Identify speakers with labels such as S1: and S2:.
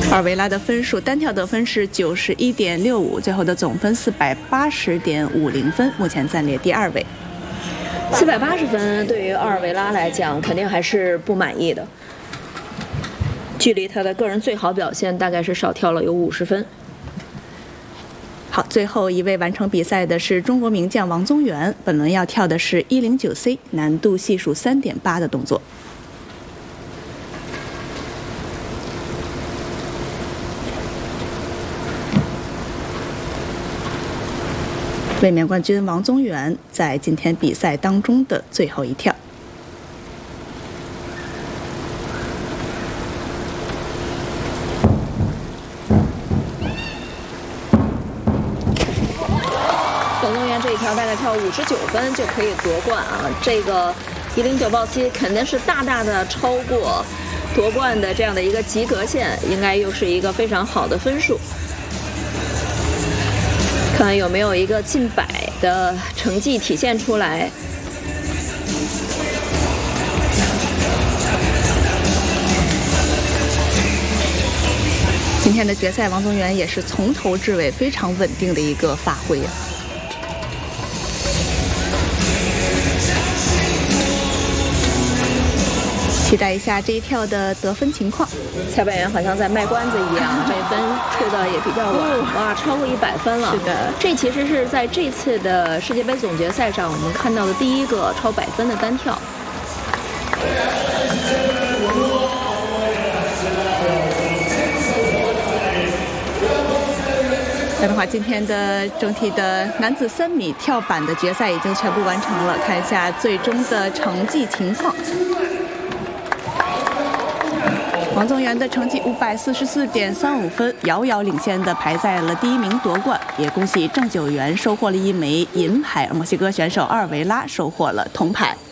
S1: 二维拉的分数单跳得分是91.65，最后的总分480.50分，目前暂列第2位。
S2: 480分对于阿尔维拉来讲，肯定还是不满意的，距离他的个人最好表现大概是少跳了有50分。
S1: 好，最后一位完成比赛的是中国名将王宗源，本轮要跳的是109C， 难度系数3.8的动作。卫冕冠军王宗源在今天比赛当中的最后一跳。
S2: 王宗源这一条大概跳59分就可以夺冠啊！这个109抱膝肯定是大大的超过夺冠的这样的一个及格线，应该又是一个非常好的分数。看有没有一个近100的成绩体现出来。
S1: 今天的决赛，王宗源也是从头至尾非常稳定的一个发挥啊。期待一下这一跳的得分情况。
S2: 裁判员好像在卖关子一样，这分出的也比较晚，哇，超过100分了。
S1: 是的，
S2: 这其实是在这次的世界杯总决赛上我们看到的第1个超100分的单跳。
S1: 这样的话，今天的整体的男子3米跳板的决赛已经全部完成了，看一下最终的成绩情况。王宗源的成绩544.35分，遥遥领先的排在了第1名夺冠，也恭喜郑九元收获了1枚银牌，而墨西哥选手阿尔维拉收获了铜牌。